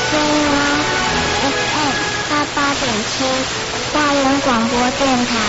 JOFM 88.7大人广播电台。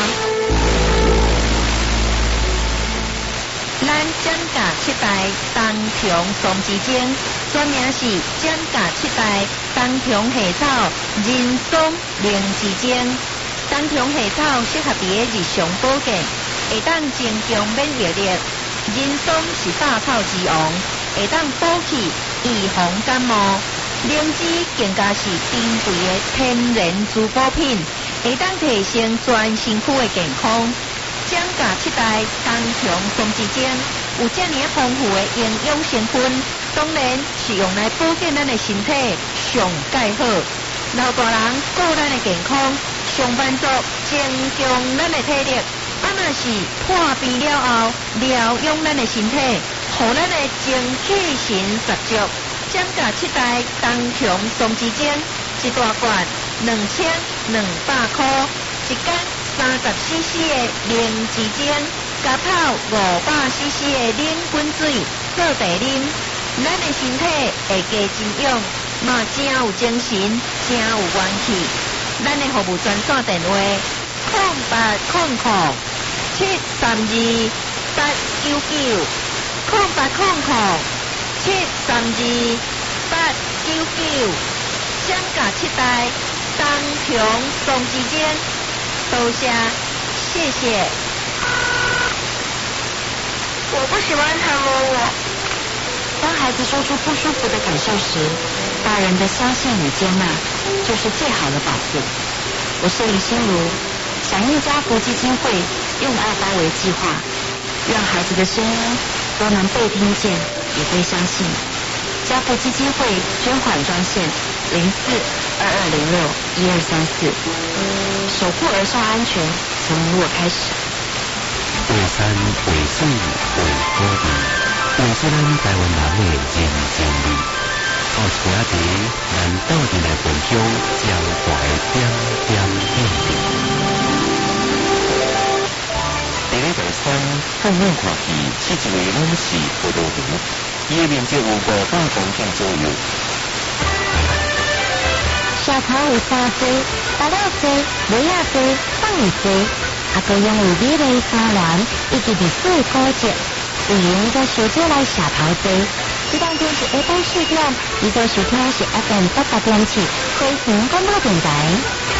咱蒋家七代东平松之精，全名是蒋家七代东平下草人松灵之精。东平下草适合伫日常保健，会当增强免疫力。人松是大草之王，会当补气预防感冒。灵芝更加是珍贵的天然滋补品，会当提升全身躯的健康。蒋家七代东平松之精有这么丰富的营养成分，当然是用来保健咱的身体上介好。老大人顾咱的健康，上班族增强咱的体力，若是破病了后疗养咱的身体，互咱的精气神十足。蒋家七代东平松之精一大罐2200块，一天30cc 的灵芝精，加泡500cc 的冷滚水做茶啉，咱的身体会加增养，嘛真有精神，真有元气。咱的服务专线电话0800-732-899，0800-732-899，蒋家七代东平松之精，多谢谢。 我不喜欢他摸我。 当孩子说出不舒服的感受时，大人的相信与接纳就是最好的保护。我是李心如，响应家福基金会用爱包围计划，让孩子的声音都能被听见也被相信。家福基金会捐款专线04-2206-1234，守护儿少安全从你我开始。 为山为水为土地，为出咱台湾人的人情味，靠一寡题，咱斗阵来分享江淮点点滴滴。第一台山放眼看去，四周围拢是葡萄园，伊的面积有500公顷左右。 小草有沙多，白料多，梅亚多，放叶多，还可拥有美丽山峦以及历史的古迹。欢迎在小姐来社头坐。这当天是下晡4点，你所收听是 FM 88.7，回旋广播电台。